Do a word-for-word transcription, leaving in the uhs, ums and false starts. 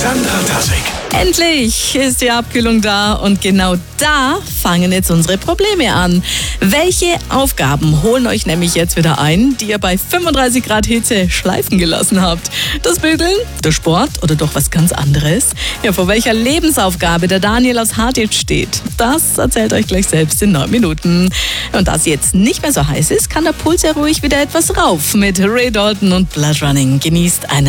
Sandra Dassig. Endlich ist die Abkühlung da und genau da fangen jetzt unsere Probleme an. Welche Aufgaben holen euch nämlich jetzt wieder ein, die ihr bei fünfunddreißig Grad Hitze schleifen gelassen habt? Das Bügeln, der Sport oder doch was ganz anderes? Ja, vor welcher Lebensaufgabe der Daniel aus Hartitz steht, das erzählt euch gleich selbst in neun Minuten. Und da es jetzt nicht mehr so heiß ist, kann der Puls ja ruhig wieder etwas rauf mit Ray Dalton und Blood Running. Genießt einen